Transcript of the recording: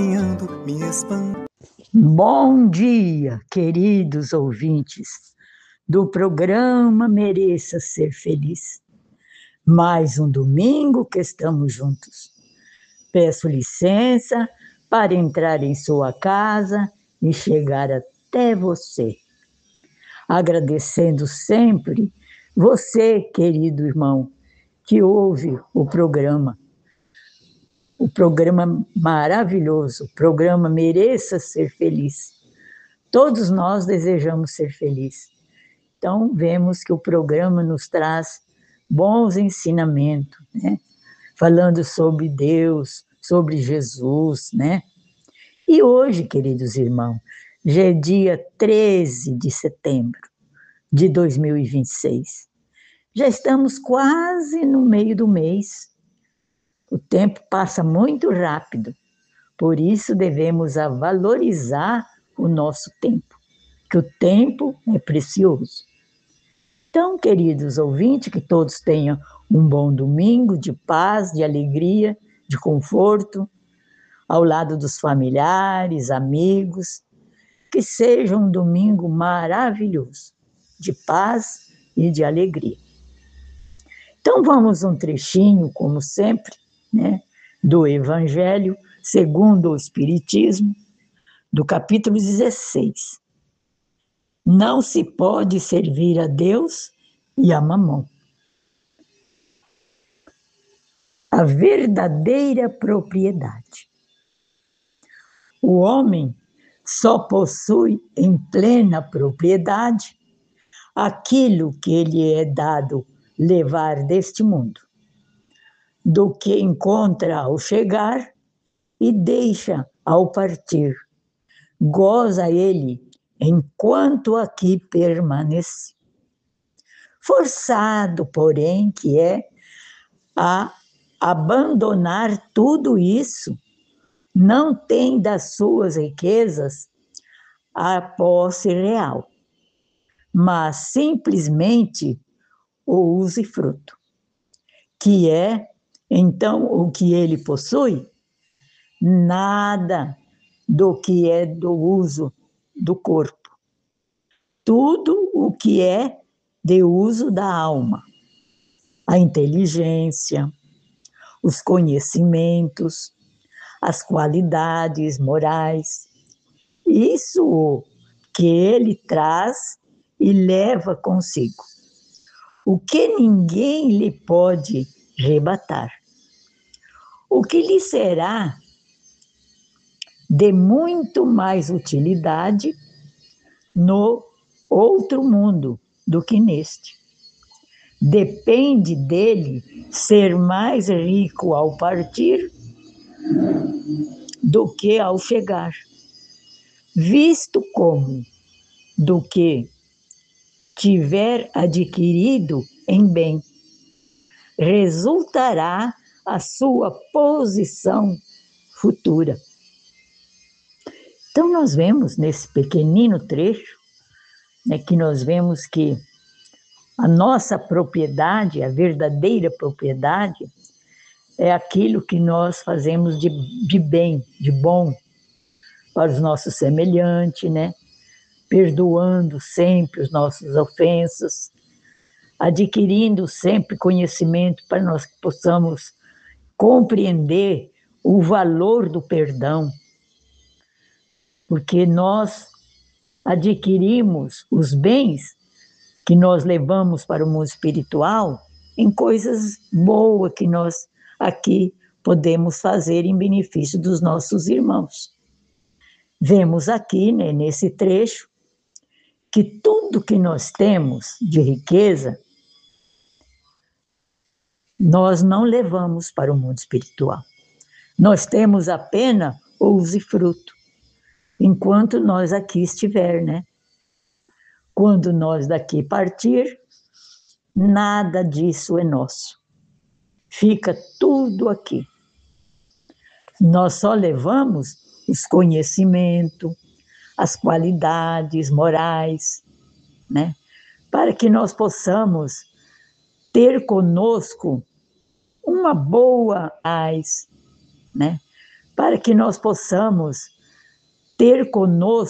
Me espanta. Bom dia, queridos ouvintes do programa Mereça Ser Feliz. Mais um domingo que estamos juntos. Peço licença para entrar em sua casa e chegar até você. Agradecendo sempre você, querido irmão, que ouve o programa maravilhoso, o programa Mereça Ser Feliz. Todos nós desejamos ser felizes. Então, vemos que o programa nos traz bons ensinamentos, né? Falando sobre Deus, sobre Jesus, né? E hoje, queridos irmãos, já é dia 13 de setembro de 2026. Já estamos quase no meio do mês. O tempo passa muito rápido, por isso devemos valorizar o nosso tempo, que o tempo é precioso. Então, queridos ouvintes, que todos tenham um bom domingo de paz, de alegria, de conforto, ao lado dos familiares, amigos, que seja um domingo maravilhoso, de paz e de alegria. Então, vamos um trechinho, como sempre, né, do Evangelho segundo o Espiritismo, do capítulo 16. Não se pode servir a Deus e a Mamon. A verdadeira propriedade. O homem só possui em plena propriedade aquilo que lhe é dado levar deste mundo, do que encontra ao chegar e deixa ao partir. Goza ele enquanto aqui permanece. Forçado, porém, que é a abandonar tudo isso, não tem das suas riquezas a posse real, mas simplesmente o usufruto, que é, então, o que ele possui, nada do que é do uso do corpo, tudo o que é de uso da alma, a inteligência, os conhecimentos, as qualidades morais, isso que ele traz e leva consigo, o que ninguém lhe pode rebatar. O que lhe será de muito mais utilidade no outro mundo do que neste. Depende dele ser mais rico ao partir do que ao chegar, visto como do que tiver adquirido em bem, resultará a sua posição futura. Então, nós vemos nesse pequenino trecho, né, que nós vemos que a nossa propriedade, a verdadeira propriedade, é aquilo que nós fazemos de bem, de bom para os nossos semelhantes, né? Perdoando sempre as nossas ofensas, adquirindo sempre conhecimento para nós que possamos compreender o valor do perdão, porque nós adquirimos os bens que nós levamos para o mundo espiritual em coisas boas que nós aqui podemos fazer em benefício dos nossos irmãos. Vemos aqui, né, nesse trecho, que tudo que nós temos de riqueza, nós não levamos para o mundo espiritual. Nós temos apenas o usufruto, enquanto nós aqui estiver, né? Quando nós daqui partir, nada disso é nosso. Fica tudo aqui. Nós só levamos os conhecimentos, as qualidades morais, né? Para que nós possamos ter conosco uma boa paz, né? para que nós possamos ter conosco